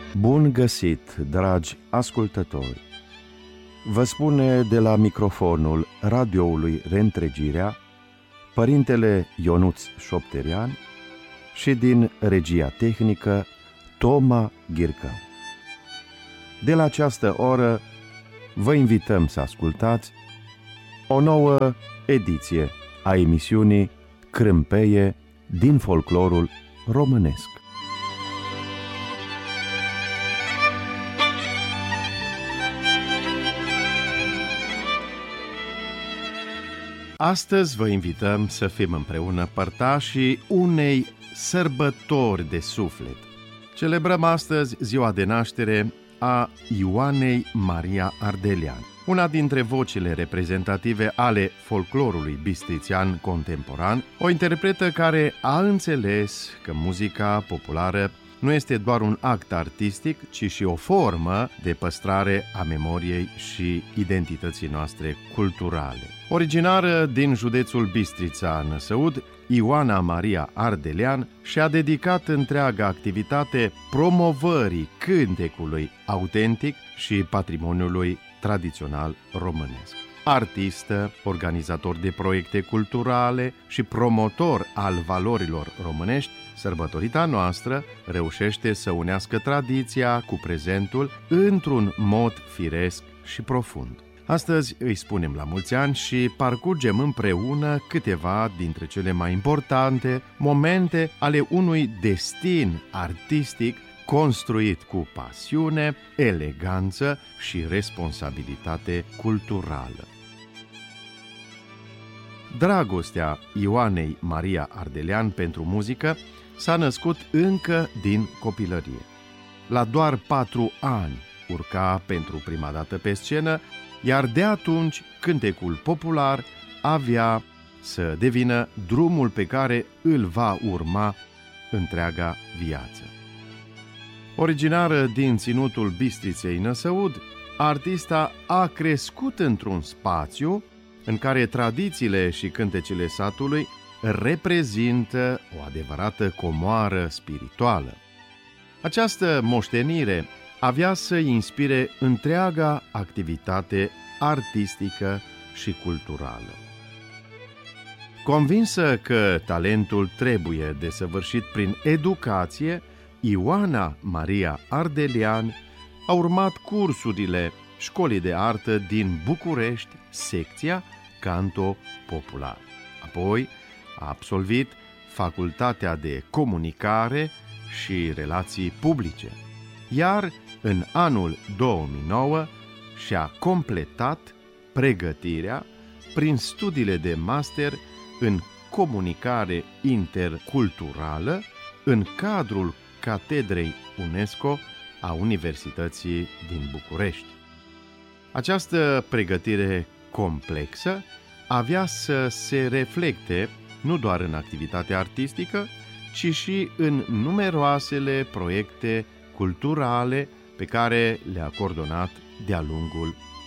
Bun găsit, dragi ascultători! Vă spune de la microfonul radioului Reîntregirea Părintele Ionuț Șopterian și din regia tehnică Toma Ghircă. De la această oră vă invităm să ascultați o nouă ediție a emisiunii Crâmpeie din folclorul românesc. Astăzi vă invităm să fim împreună părtașii unei sărbători de suflet. Celebrăm astăzi ziua de naștere a Ioanei Maria Ardelean, una dintre vocile reprezentative ale folclorului bistrițean contemporan, o interpretă care a înțeles că muzica populară nu este doar un act artistic, ci și o formă de păstrare a memoriei și identității noastre culturale. Originară din județul Bistrița, Năsăud, Ioana Maria Ardelean și-a dedicat întreaga activitate promovării cântecului autentic și patrimoniului tradițional românesc. Artistă, organizator de proiecte culturale și promotor al valorilor românești, sărbătorita noastră reușește să unească tradiția cu prezentul într-un mod firesc și profund. Astăzi îi spunem la mulți ani și parcurgem împreună câteva dintre cele mai importante momente ale unui destin artistic construit cu pasiune, eleganță și responsabilitate culturală. Dragostea Ioanei Maria Ardelean pentru muzică s-a născut încă din copilărie. La doar 4 ani urca pentru prima dată pe scenă, iar de atunci cântecul popular avea să devină drumul pe care îl va urma întreaga viață. Originară din ținutul Bistriței Năsăud, artista a crescut într-un spațiu în care tradițiile și cântecele satului reprezintă o adevărată comoară spirituală. Această moștenire avea să inspire întreaga activitate artistică și culturală. Convinsă că talentul trebuie desăvârșit prin educație, Ioana Maria Ardelean a urmat cursurile Școlii de Artă din București, secția Canto Popular. Apoi a absolvit Facultatea de Comunicare și Relații Publice, iar în anul 2009 și-a completat pregătirea prin studiile de master în comunicare interculturală în cadrul Catedrei UNESCO a Universității din București. Această pregătire complexă avea să se reflecte nu doar în activitatea artistică, ci și în numeroasele proiecte culturale pe care le-a coordonat de-a lungul